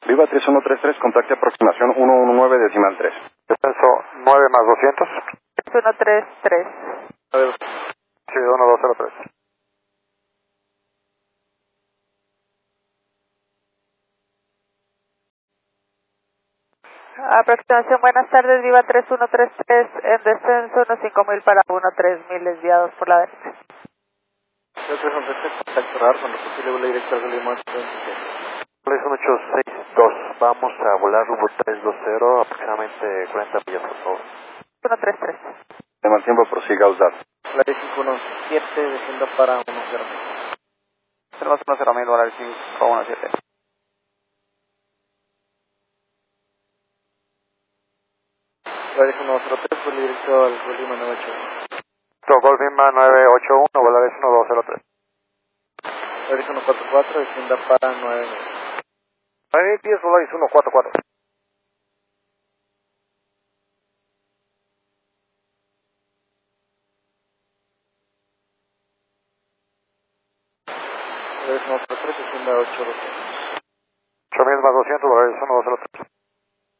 Viva 3133, contacte aproximación 119 decimal 3. Descenso 9 más 200. 133. Sí, 1203. Aproximación, buenas tardes, Viva 3133, en descenso 15.000 para 13.000 desviados por la derecha. 3133, contacto radar, cuando posible vuelo directo al Limón 26. 1862, vamos a volar rumbo 320, aproximadamente 40 millas por favor. 133. De mal tiempo, prosiga usar. Volaris 517, desciendo para 10. Tenemos 10.000, Volaris 517. Volaris 103, vuelo directo al Lima 981. Gol Lima 981, Volaris 1203. Volaris 144, descienda para 9. 9 pies, Volaris 144. Volaris 103, descienda 8. 8000 más 200, Volaris 1203.